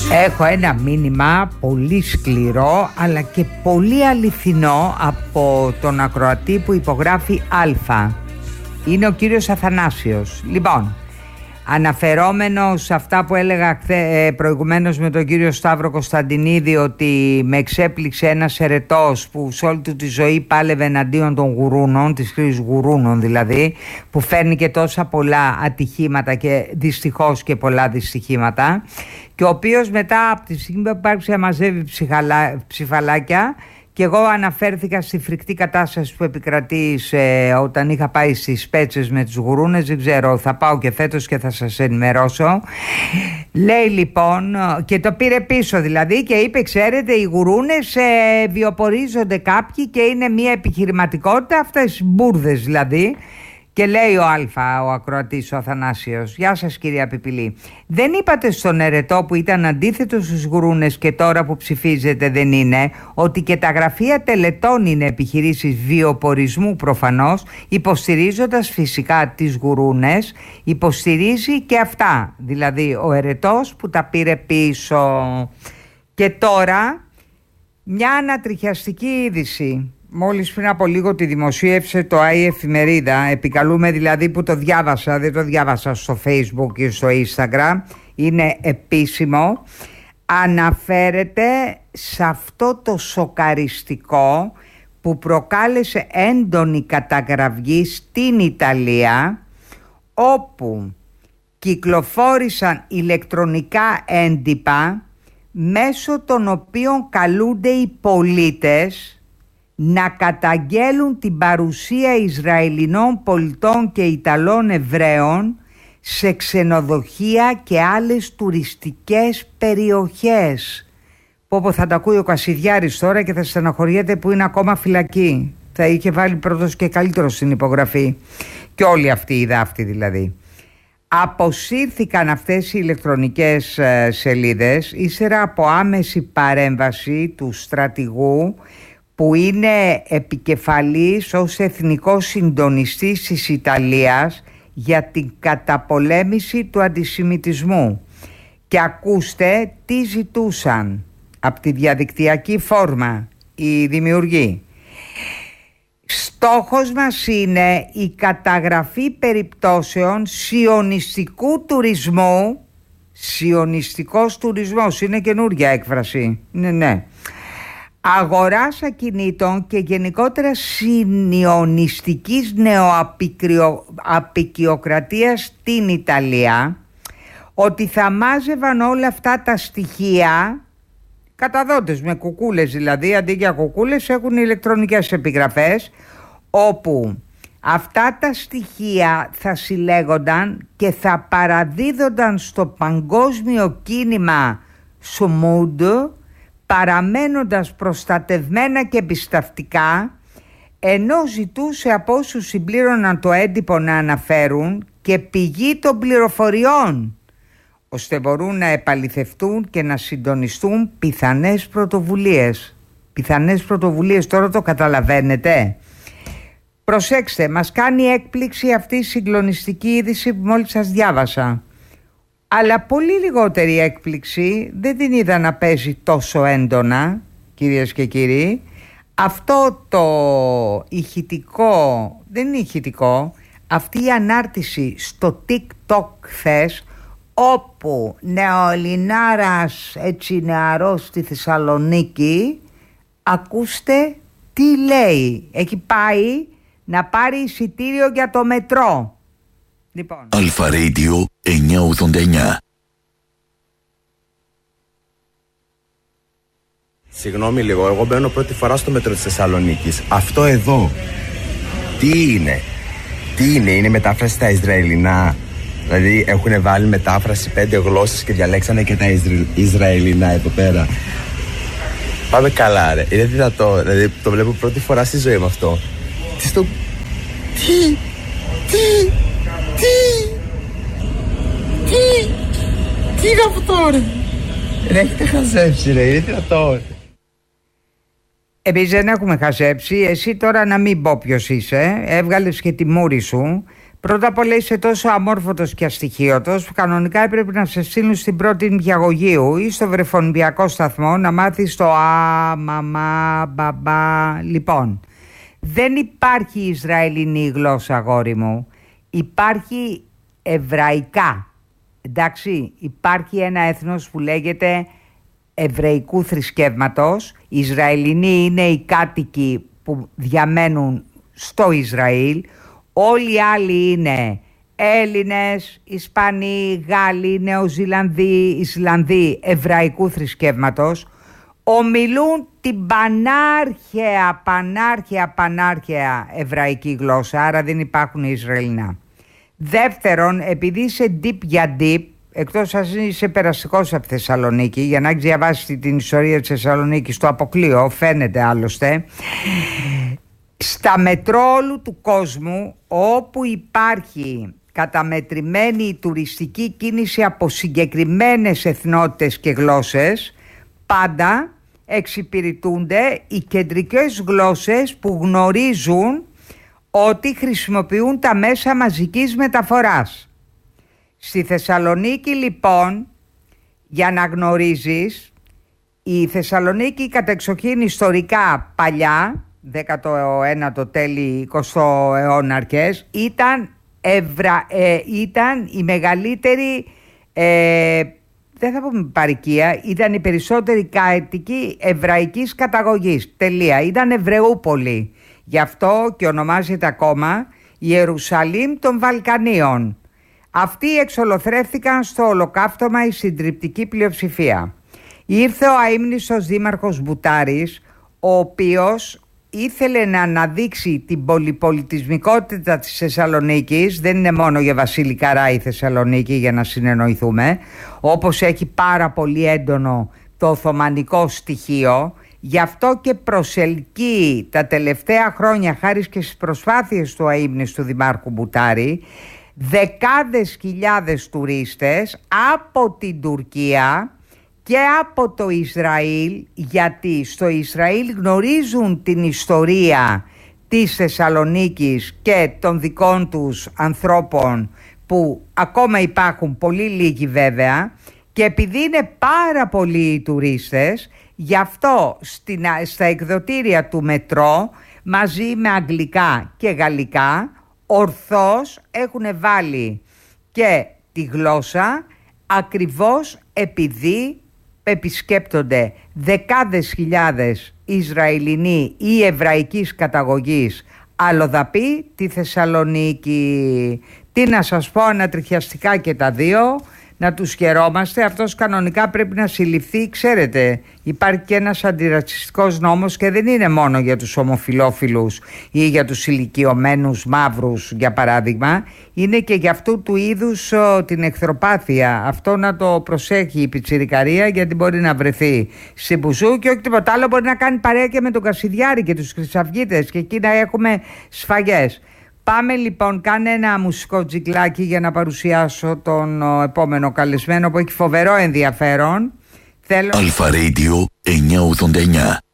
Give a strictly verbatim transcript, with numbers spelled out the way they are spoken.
Έχω ένα μήνυμα πολύ σκληρό αλλά και πολύ αληθινό από τον ακροατή που υπογράφει Α. Είναι ο κύριος Αθανάσιος. Λοιπόν, αναφερόμενος σε αυτά που έλεγα χθε, προηγουμένως με τον κύριο Σταύρο Κωνσταντινίδη, ότι με εξέπληξε ένας ερετός που σε όλη του τη ζωή πάλευε εναντίον των γουρούνων, της χρήσης γουρούνων δηλαδή, που φέρνει και τόσα πολλά ατυχήματα και δυστυχώς και πολλά δυστυχήματα, και ο οποίος μετά από τη στιγμή που άρχισε να μαζεύει ψυχαλά, ψηφαλάκια, και εγώ αναφέρθηκα στη φρικτή κατάσταση που επικρατεί σε, όταν είχα πάει στις Πέτσες με τους γουρούνες. Δεν ξέρω, θα πάω και φέτος και θα σας ενημερώσω. Λέει λοιπόν, και το πήρε πίσω δηλαδή, και είπε, ξέρετε, οι γουρούνες ε, βιοπορίζονται κάποιοι και είναι μια επιχειρηματικότητα, αυτές μπουρδες δηλαδή. Και λέει ο Α, ο ακροατής, ο Αθανάσιος, γεια σας κυρία Πιπηλή, δεν είπατε στον ερετό που ήταν αντίθετο στους γουρούνες και τώρα που ψηφίζετε δεν είναι, ότι και τα γραφεία τελετών είναι επιχειρήσεις βιοπορισμού προφανώς, υποστηρίζοντας φυσικά τις γουρούνες, υποστηρίζει και αυτά, δηλαδή ο ερετός που τα πήρε πίσω. Και τώρα μια ανατριχιαστική είδηση. Μόλις πριν από λίγο τη δημοσίευσε το ΆΗ Εφημερίδα, επικαλούμε δηλαδή που το διάβασα, δεν το διάβασα στο Facebook ή στο Instagram, είναι επίσημο. Αναφέρεται σε αυτό το σοκαριστικό που προκάλεσε έντονη καταγραφή στην Ιταλία, όπου κυκλοφόρησαν ηλεκτρονικά έντυπα μέσω των οποίων καλούνται οι πολίτες να καταγγέλουν την παρουσία Ισραηλινών πολιτών και Ιταλών Εβραίων σε ξενοδοχεία και άλλες τουριστικές περιοχές. Πω θα τα ακούει ο Κασιδιάρης τώρα και θα στεναχωριέται που είναι ακόμα φυλακή. Θα είχε βάλει πρώτος και καλύτερος στην υπογραφή. Και όλοι αυτοί οι δάφτοι δηλαδή. Αποσύρθηκαν αυτές οι ηλεκτρονικές ε, σελίδες ύστερα από άμεση παρέμβαση του στρατηγού που είναι επικεφαλής ως εθνικός συντονιστής της Ιταλίας για την καταπολέμηση του αντισημιτισμού. Και ακούστε τι ζητούσαν από τη διαδικτυακή φόρμα οι δημιουργοί. Στόχος μας είναι η καταγραφή περιπτώσεων σιωνιστικού τουρισμού. Σιωνιστικός τουρισμός είναι καινούρια έκφραση. Ναι, ναι. Αγοράς ακινήτων και γενικότερα συνιωνιστικής νεοαπικιοκρατίας στην Ιταλία, ότι θα μάζευαν όλα αυτά τα στοιχεία, καταδότες με κουκούλες δηλαδή, αντί για κουκούλες έχουν ηλεκτρονικές επιγραφές, όπου αυτά τα στοιχεία θα συλλέγονταν και θα παραδίδονταν στο παγκόσμιο κίνημα Σουμούντ, παραμένοντας προστατευμένα και εμπιστευτικά, ενώ ζητούσε από όσους συμπλήρωναν το έντυπο να αναφέρουν και πηγή των πληροφοριών, ώστε μπορούν να επαληθευτούν και να συντονιστούν πιθανές πρωτοβουλίες. Πιθανές πρωτοβουλίες, τώρα το καταλαβαίνετε. Προσέξτε, μας κάνει έκπληξη αυτή η συγκλονιστική είδηση που μόλις σας διάβασα. Αλλά πολύ λιγότερη έκπληξη δεν την είδα να παίζει τόσο έντονα, κυρίες και κύριοι. Αυτό το ηχητικό, δεν είναι ηχητικό, αυτή η ανάρτηση στο TikTok χθες, όπου νεοελληνάρας, έτσι νεαρός στη Θεσσαλονίκη, ακούστε τι λέει. Έχει πάει να πάρει εισιτήριο για το μετρό. Λοιπόν. Αλφα Radio εννιακόσια ογδόντα εννιά. Συγγνώμη λίγο, εγώ μπαίνω πρώτη φορά στο μέτρο της Θεσσαλονίκης. Αυτό εδώ, τι είναι? Τι είναι, είναι μετάφραση στα Ισραηλινά? Δηλαδή έχουν βάλει μετάφραση πέντε γλώσσες και διαλέξανε και τα Ισραηλ, Ισραηλινά εδώ πέρα. Πάμε καλά ρε, είναι δυνατό, δηλαδή το βλέπω πρώτη φορά στη ζωή μου αυτό. Τι στο... Τι... Τι... Τι... Τι... Τι είναι αυτό ρε? Ρε έχετε χαζέψει ρε, είναι δυνατό. Εμείς δεν έχουμε χαζέψει, εσύ τώρα να μην πω ποιος είσαι, έβγαλες και τη μούρη σου. Πρώτα απ' όλα είσαι τόσο αμόρφωτος και αστοιχείωτος που κανονικά έπρεπε να σε στείλουν στην πρώτη νηπιαγωγείου ή στο βρεφονιπιακό σταθμό να μάθεις το α, μαμά, μπαμπά. Λοιπόν, δεν υπάρχει Ισραηλινή γλώσσα, αγόρι μου. Υπάρχει εβραϊκά. Εντάξει, υπάρχει ένα έθνος που λέγεται εβραϊκού θρησκεύματος. Οι Ισραηλινοί είναι οι κάτοικοι που διαμένουν στο Ισραήλ. Όλοι οι άλλοι είναι Έλληνες, Ισπανοί, Γάλλοι, Νεοζηλανδοί, Ισλανδοί εβραϊκού θρησκεύματος. Ομιλούν την πανάρχαια, πανάρχαια, πανάρχαια εβραϊκή γλώσσα, άρα δεν υπάρχουν Ισραηλινά. Δεύτερον, επειδή είσαι deep για deep, εκτός αν είσαι περαστικός από Θεσσαλονίκη, για να έχεις διαβάσει την ιστορία της Θεσσαλονίκης, το αποκλείω, φαίνεται άλλωστε, στα μετρό όλου του κόσμου, όπου υπάρχει καταμετρημένη τουριστική κίνηση από συγκεκριμένες εθνότητες και γλώσσες, πάντα εξυπηρετούνται οι κεντρικές γλώσσες που γνωρίζουν ότι χρησιμοποιούν τα μέσα μαζικής μεταφοράς. Στη Θεσσαλονίκη λοιπόν, για να γνωρίζεις, η Θεσσαλονίκη κατεξοχήν ιστορικά παλιά, δέκατο ένατο τέλη εικοστού αιώνα αρχές, ήταν, ευρα, ε, ήταν η μεγαλύτερη, ε, δεν θα πούμε παροικία, ήταν η περισσότερη κάτοικοι εβραϊκής καταγωγής. Τελεία. Ήταν Εβραιούπολη. Γι' αυτό και ονομάζεται ακόμα Ιερουσαλήμ των Βαλκανίων. Αυτοί εξολοθρεύτηκαν στο ολοκαύτωμα η συντριπτική πλειοψηφία. Ήρθε ο αείμνηστος δήμαρχος Μπουτάρης, ο οποίος ήθελε να αναδείξει την πολυπολιτισμικότητα της Θεσσαλονίκης. Δεν είναι μόνο για Βασίλη Καρά η Θεσσαλονίκη, για να συνεννοηθούμε, όπως έχει πάρα πολύ έντονο το οθωμανικό στοιχείο. Γι' αυτό και προσελκύει τα τελευταία χρόνια, χάρη και στις προσπάθειες του αείμνηστου δημάρχου Μπουτάρη, δεκάδες χιλιάδες τουρίστες από την Τουρκία και από το Ισραήλ, γιατί στο Ισραήλ γνωρίζουν την ιστορία της Θεσσαλονίκης και των δικών τους ανθρώπων, που ακόμα υπάρχουν, πολύ λίγοι βέβαια, και επειδή είναι πάρα πολλοί οι τουρίστες, γι' αυτό στην, στα εκδοτήρια του μετρό, μαζί με αγγλικά και γαλλικά, ορθώς έχουν βάλει και τη γλώσσα, ακριβώς επειδή επισκέπτονται δεκάδες χιλιάδες Ισραηλινοί ή εβραϊκής καταγωγής αλλοδαποί τη Θεσσαλονίκη. Τι να σας πω, ανατριχιαστικά και τα δύο, να τους χαιρόμαστε. Αυτός κανονικά πρέπει να συλληφθεί. Ξέρετε, υπάρχει και ένας αντιρατσιστικός νόμος και δεν είναι μόνο για τους ομοφυλόφιλους ή για τους ηλικιωμένους μαύρους, για παράδειγμα. Είναι και για αυτού του είδους ο, την εχθροπάθεια. Αυτό να το προσέχει η πιτσιρικαρία, γιατί μπορεί να βρεθεί στην Μπουζού και όχι τίποτα άλλο, μπορεί να κάνει παρέα και με τον Κασιδιάρη και τους Χρυσαυγίτες και εκεί να έχουμε σφαγές. Πάμε λοιπόν, κάνε ένα μουσικό τζικλάκι για να παρουσιάσω τον ο, επόμενο καλεσμένο που έχει φοβερό ενδιαφέρον. Θέλω... Αλφα Radio εννιακόσια ογδόντα εννιά.